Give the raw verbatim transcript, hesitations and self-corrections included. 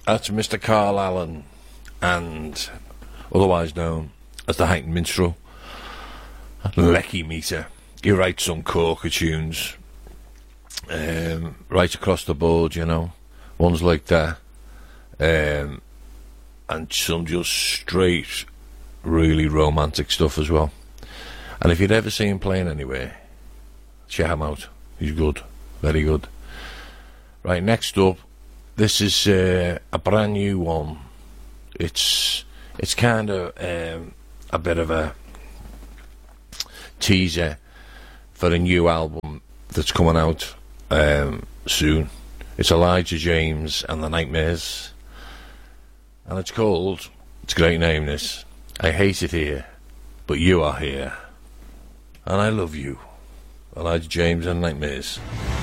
That's Mister Carl Allen, and otherwise known as the Hackney Minstrel, Lecky Meter. He writes some corker tunes, um, right across the board, you know, ones like that, um, and some just straight, really romantic stuff as well. And if you'd ever see him playing anywhere, check him out. He's good, very good. Right, next up, this is uh, a brand new one. It's it's kind of um, a bit of a teaser for a new album that's coming out um, soon. It's Elijah James and the Nightmares, and it's called, it's a great name this, I Hate It Here, But You Are Here, and I Love You. Elijah James and Nightmares.